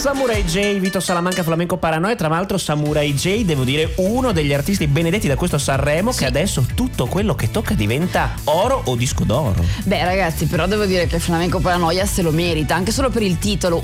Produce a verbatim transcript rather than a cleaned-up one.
Samurai J, Vito Salamanca, Flamenco Paranoia. Tra l'altro Samurai J, devo dire, uno degli artisti benedetti da questo Sanremo, sì, che adesso tutto quello che tocca diventa oro o disco d'oro. Beh ragazzi, però devo dire che Flamenco Paranoia se lo merita, anche solo per il titolo,